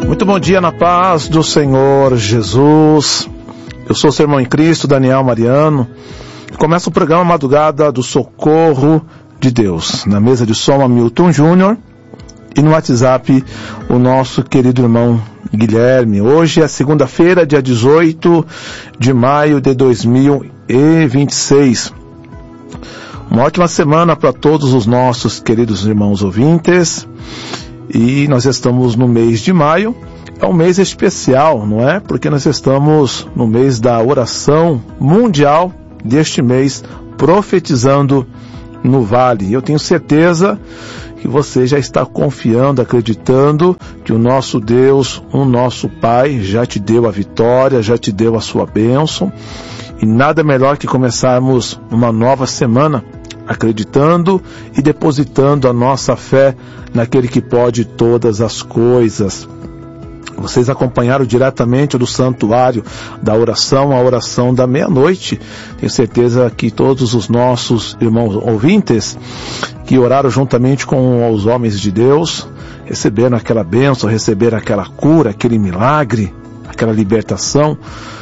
Muito bom dia na paz do Senhor Jesus. Eu sou o seu irmão em Cristo, Daniel Mariano. Começa o programa Madrugada do Socorro de Deus. Na mesa de som, Hamilton Júnior. E no WhatsApp, o nosso querido irmão Guilherme. Hoje é segunda-feira, dia 18 de maio de 2026. Uma ótima semana para todos os nossos queridos irmãos ouvintes. E nós estamos no mês de maio. É um mês especial, não é? Porque nós estamos no mês da oração mundial deste mês, profetizando no vale. E eu tenho certeza que você já está confiando, acreditando que o nosso Deus, o nosso Pai, já te deu a vitória, já te deu a sua bênção. E nada melhor que começarmos uma nova semana acreditando e depositando a nossa fé naquele que pode todas as coisas. Vocês acompanharam diretamente do santuário da oração, a oração da meia-noite. Tenho certeza que todos os nossos irmãos ouvintes que oraram juntamente com os homens de Deus, receberam aquela bênção, receberam aquela cura, aquele milagre, aquela libertação.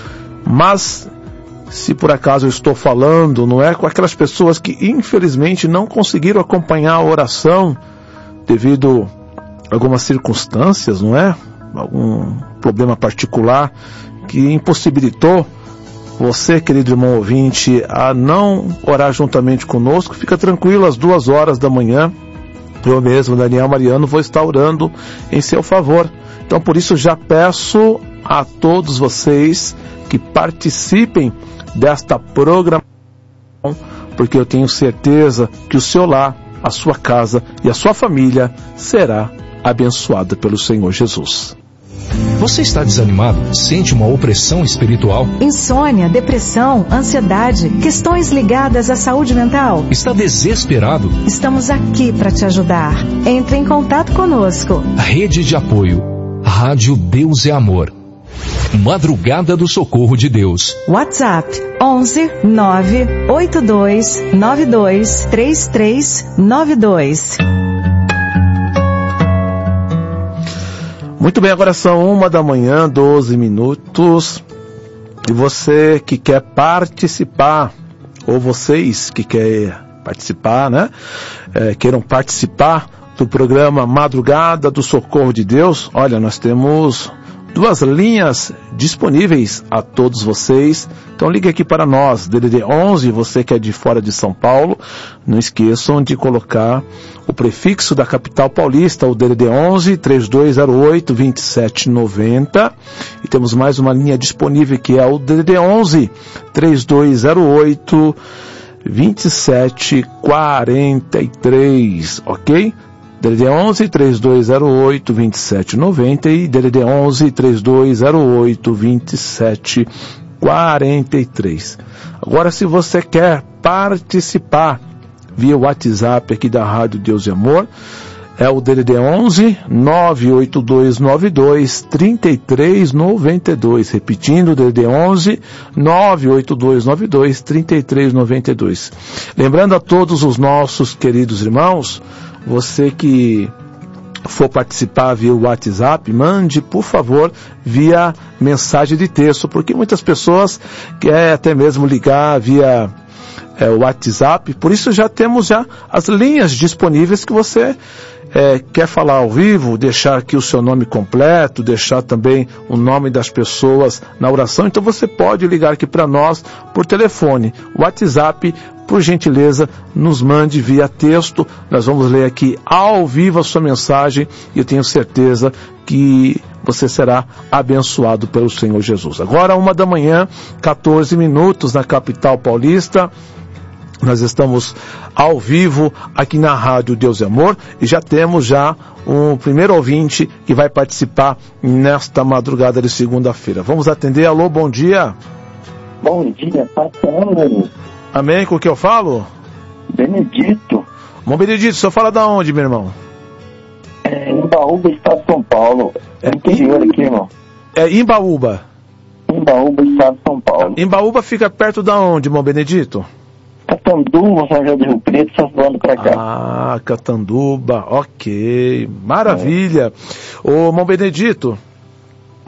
Mas se por acaso eu estou falando, não é com aquelas pessoas que infelizmente não conseguiram acompanhar a oração devido a algumas circunstâncias, não é? Algum problema particular que impossibilitou você, querido irmão ouvinte, a não orar juntamente conosco. Fica tranquilo, às 2h da manhã, eu mesmo, Daniel Mariano, vou estar orando em seu favor. Então, por isso, já peço a todos vocês que participem desta programação, porque eu tenho certeza que o seu lar, a sua casa e a sua família será abençoada pelo Senhor Jesus. Você está desanimado? Sente uma opressão espiritual? Insônia, depressão, ansiedade, questões ligadas à saúde mental? Está desesperado? Estamos aqui para te ajudar. Entre em contato conosco. Rede de apoio. Rádio Deus é Amor. Madrugada do Socorro de Deus. WhatsApp 11 982 92 3392. Muito bem, agora são 1h, 12 minutos. E você que quer participar, ou vocês que querem participar, né? Queiram participar do programa Madrugada do Socorro de Deus. Olha, nós temos 2 linhas disponíveis a todos vocês. Então ligue aqui para nós, DDD 11, você que é de fora de São Paulo. Não esqueçam de colocar o prefixo da capital paulista, o DDD 11 3208 2790. E temos mais uma linha disponível que é o DDD 11 3208 2743, ok? DDD 11 3208 2790 e DDD 11 3208 2743. Agora, se você quer participar via WhatsApp aqui da Rádio Deus e Amor, é o DDD 11 98292 3392. Repetindo, DDD 11 98292 3392. Lembrando a todos os nossos queridos irmãos, você que for participar via WhatsApp, mande, por favor, via mensagem de texto, porque muitas pessoas querem até mesmo ligar via WhatsApp. Por isso já temos as linhas disponíveis que você quer falar ao vivo, deixar aqui o seu nome completo, deixar também o nome das pessoas na oração. Então você pode ligar aqui para nós por telefone, WhatsApp. Por gentileza, nos mande via texto. Nós vamos ler aqui ao vivo a sua mensagem e eu tenho certeza que você será abençoado pelo Senhor Jesus. Agora, 1h, 14 minutos na capital paulista. Nós estamos ao vivo aqui na Rádio Deus e Amor e já temos um primeiro ouvinte que vai participar nesta madrugada de segunda-feira. Vamos atender. Alô, bom dia. Bom dia, pastor. Amém, com o que eu falo? Benedito. Bom, Benedito, o senhor fala da onde, meu irmão? Imbaúba, estado de São Paulo. Interior aqui, irmão. Imbaúba? Imbaúba, estado de São Paulo. Imbaúba fica perto da onde, irmão Benedito? Catanduva, São José do Rio Preto, São João pra cá. Ah, Catanduva, ok. Maravilha. Ô, irmão Benedito,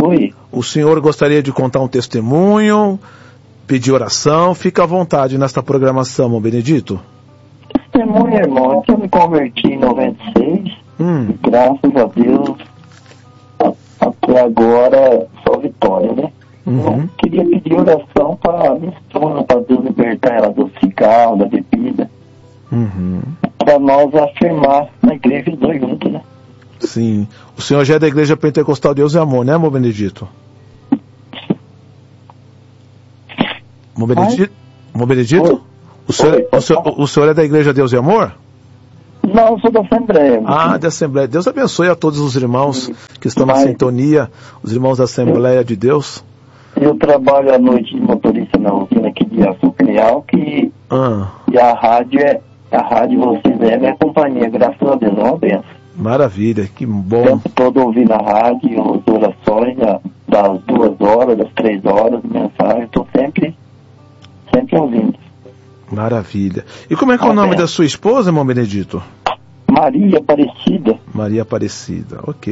abençoe. O senhor gostaria de contar um testemunho, pedir oração? Fica à vontade nesta programação, irmão Benedito. Testemunho, irmão, que eu me converti em 96. Graças a Deus, até agora, só vitória, né? Eu queria pedir oração para minha esposa, para Deus libertar ela do cigarro, da bebida. Para nós afirmar na igreja os dois juntos, né? Sim. O senhor já é da Igreja Pentecostal Deus é Amor, né, irmão Benedito? Irmão Benedito? Irmão Benedito? O senhor é da Igreja Deus e Amor? Não, eu sou da Assembleia. Da Assembleia. Deus abençoe a todos os irmãos que estão na sintonia, os irmãos da Assembleia de Deus. Eu trabalho à noite de motorista na usina aqui de Açúcar Real, e a rádio vocês é minha companhia, graças a Deus, é uma benção. Maravilha, que bom. O tempo todo ouvindo a rádio, as orações das 2 horas, das 3 horas, mensagem, estou sempre ouvindo. Maravilha. E como é que é o nome da sua esposa, irmão Benedito? Maria Aparecida. Maria Aparecida, ok.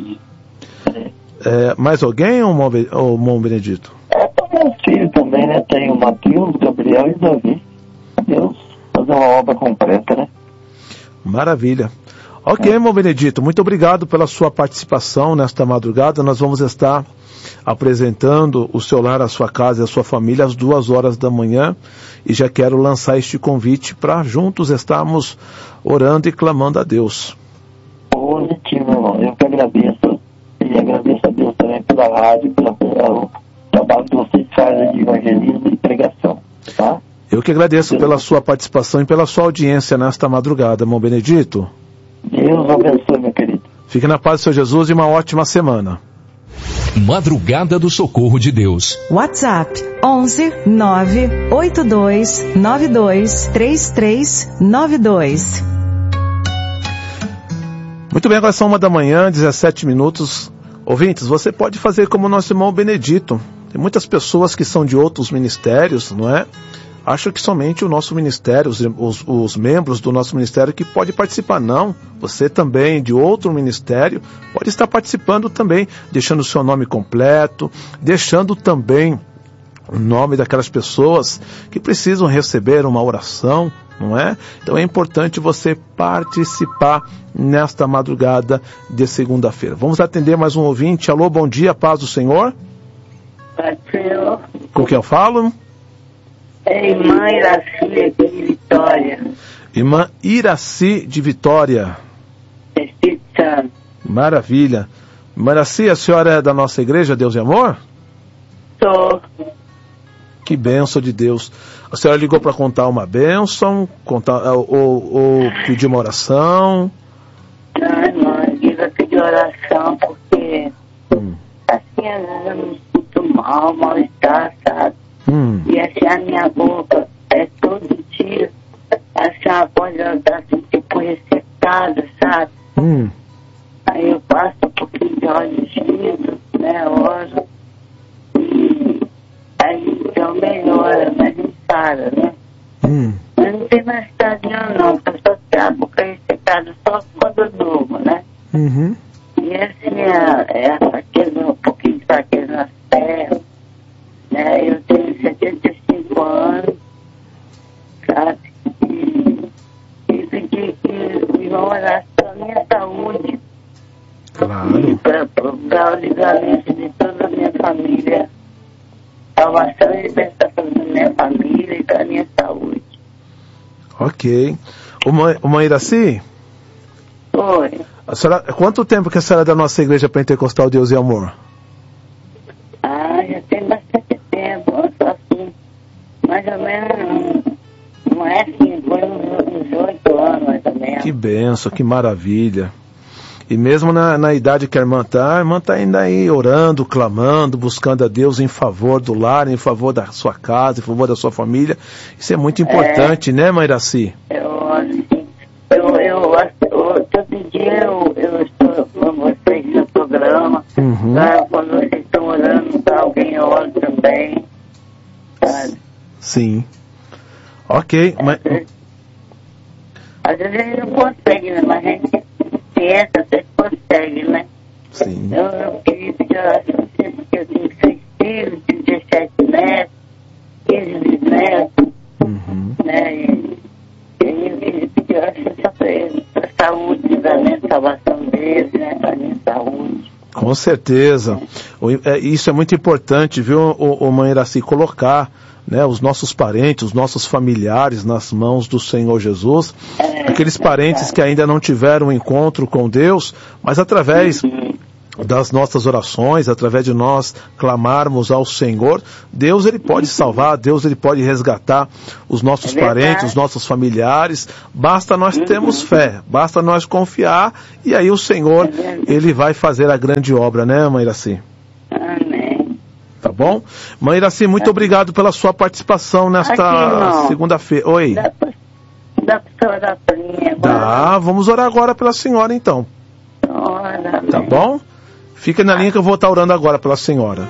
Mais alguém, ou irmão Benedito? Tem meus filhos também, né? Tem o Matheus, Gabriel e Davi. Deus fazer uma obra completa, né? Maravilha. Ok, irmão Benedito, muito obrigado pela sua participação nesta madrugada. Nós vamos estar apresentando o seu lar, a sua casa e a sua família às 2 horas da manhã, e já quero lançar este convite para juntos estarmos orando e clamando a Deus. Positivo, irmão. Eu que agradeço, e agradeço a Deus também pela rádio, pelo trabalho que vocês fazem de evangelismo e pregação, tá? Eu que agradeço pela sua participação e pela sua audiência nesta madrugada, irmão Benedito. Deus abençoe, meu querido. Fique na paz do Senhor Jesus e uma ótima semana. Madrugada do Socorro de Deus. WhatsApp 11 982 92 3392. Muito bem, agora são 1 da manhã, 17 minutos. Ouvintes, você pode fazer como o nosso irmão Benedito. Tem muitas pessoas que são de outros ministérios, não é? Acham que somente o nosso ministério, os membros do nosso ministério que pode participar. Não, você também de outro ministério pode estar participando também, deixando o seu nome completo, deixando também o nome daquelas pessoas que precisam receber uma oração, não é? Então é importante você participar nesta madrugada de segunda-feira. Vamos atender mais um ouvinte. Alô, bom dia, paz do Senhor. Paz do Senhor. Com quem eu falo? É irmã Iraci aqui de Vitória. Irmã Iraci de Vitória. Espírito Santo. Maravilha. Irmã Iraci, a senhora é da nossa igreja, Deus e Amor? Sou. Que bênção de Deus. A senhora ligou para contar uma bênção, ou pedir uma oração? Não, irmã, eu queria pedir oração porque assim, eu me sinto mal-estar, sabe? E assim a minha boca é todo dia, assim a voz ela tá assim, tipo ressecada, sabe? Aí eu passo um pouquinho de óleo ungido, né, oro, e aí então melhora, mas não para, né? Mas não tem mais estadinho não, porque só tem a boca ressecada só quando eu durmo, né? E assim é a fraqueza, um pouquinho de fraqueza nas pernas, né? Eu tenho 75 anos, sabe? E pedi que o irmão orasse pela minha saúde. Claro. E para o livramento de toda a minha família. Salvação e libertação da minha família e da minha saúde. Ok. Ô Iraci? Oi. A senhora, quanto tempo que a senhora é da nossa igreja Pentecostal Deus e Amor? Já tem bastante tempo, só assim, mais ou menos, não é assim, foi uns 8 anos mais ou menos. Que bênção, que maravilha. E mesmo na idade que a irmã está ainda aí orando, clamando, buscando a Deus em favor do lar, em favor da sua casa, em favor da sua família. Isso é muito importante, né, mãe Iraci? Todo dia eu estou com vocês no programa, tá? Quando vocês estão orando, tá? Alguém ora também, sabe? Sim. Ok, mas... Às vezes a gente não consegue, né? Mas a gente tenta, até consegue, né? Sim. Eu queria pedir oração sempre, porque eu tenho 6 filhos, 17 netos, 15 bisnetos, né? E eu queria pedir oração só para eles, para a saúde, livramento, salvação deles, né? Para a minha saúde. Com certeza. Isso é muito importante, viu, mãe Iraci, colocar, né, os nossos parentes, os nossos familiares nas mãos do Senhor Jesus, aqueles parentes que ainda não tiveram um encontro com Deus, mas através das nossas orações, através de nós clamarmos ao Senhor, Deus ele pode salvar, Deus ele pode resgatar os nossos parentes, os nossos familiares, basta nós termos fé, basta nós confiar, e aí o Senhor, ele vai fazer a grande obra, né, mãe Iraci? Amém. Tá bom? Mãe Iraci, muito obrigado pela sua participação nesta segunda-feira. Oi. Dá pra orar pra mim agora? Dá, vamos orar agora pela senhora então. Ora, tá bom? Fica na linha que eu vou estar orando agora pela senhora.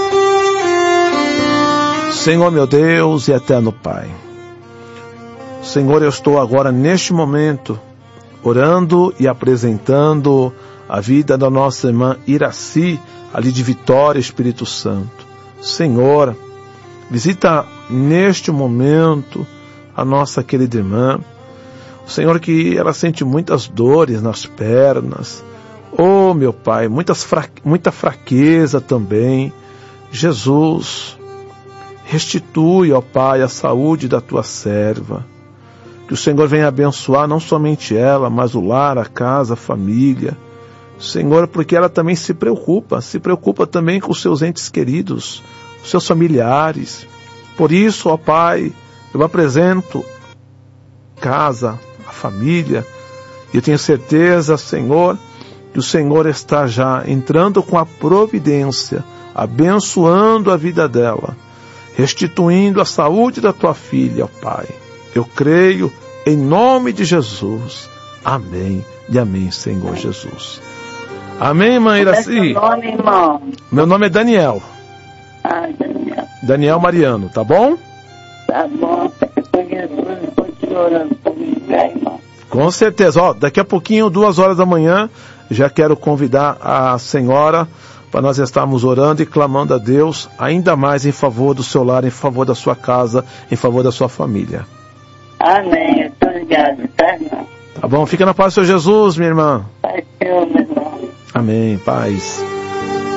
Senhor meu Deus e eterno Pai, Senhor, eu estou agora neste momento orando e apresentando a vida da nossa irmã Iraci, ali de Vitória, Espírito Santo. Senhor, visita neste momento a nossa querida irmã. Senhor, que ela sente muitas dores nas pernas. Oh, meu Pai, muita fraqueza também. Jesus, restitui, ó Pai, a saúde da tua serva. Que o Senhor venha abençoar não somente ela, mas o lar, a casa, a família. Senhor, porque ela também se preocupa também com os seus entes queridos, os seus familiares. Por isso, ó Pai, eu apresento a casa, a família, e eu tenho certeza, Senhor, que o Senhor está já entrando com a providência, abençoando a vida dela, restituindo a saúde da tua filha, ó Pai. Eu creio em nome de Jesus. Amém e amém, Senhor Jesus. Amém, mãe Iraci? Qual é seu nome, irmão? Meu nome é Daniel. Daniel. Daniel Mariano, tá bom? Tá bom, com Jesus, continue orando comigo, irmão. Com certeza. Ó, daqui a pouquinho, 2 horas da manhã, já quero convidar a senhora para nós estarmos orando e clamando a Deus ainda mais em favor do seu lar, em favor da sua casa, em favor da sua família. Amém. Eu estou ligado, tá, irmão? Tá bom? Fica na paz do Senhor Jesus, minha irmã. Pai, Senhor, meu irmão. Amém. Paz.